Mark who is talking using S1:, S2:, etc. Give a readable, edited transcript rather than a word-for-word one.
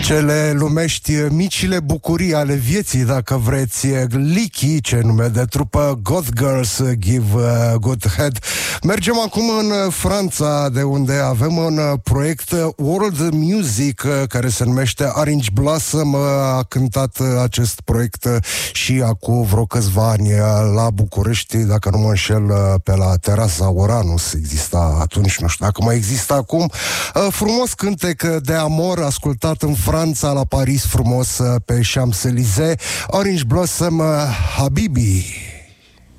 S1: Ce le lumești micile bucurii ale vieții, dacă vreți. Leaky, ce nume de trupă, Goth Girls Give Good Head. Mergem acum în Franța, de unde avem un proiect World Music care se numește Orange Blossom. A cântat acest proiect și acum vreo câțiva ani la București, dacă nu mă înșel, pe la terasa Uranus. Exista atunci, nu știu dacă mai există acum. Frumos cântec de amor ascultat în Franța, la Paris, frumos pe Champs-Élysées. Orange Blossom, Habibi.